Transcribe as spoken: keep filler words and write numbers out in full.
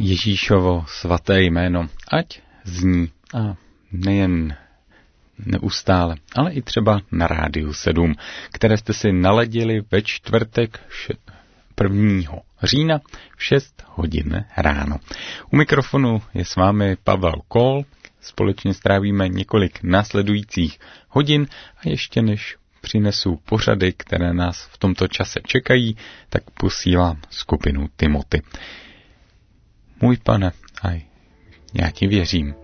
Ježíšovo svaté jméno, ať zní a nejen neustále, ale i třeba na Rádiu sedm, které jste si naladili ve čtvrtek prvního října v šest hodin ráno. U mikrofonu je s vámi Pavel Kol, společně strávíme několik následujících hodin a ještě než přinesu pořady, které nás v tomto čase čekají, tak posílám skupinu Timothy. Můj pane, aj já ti věřím.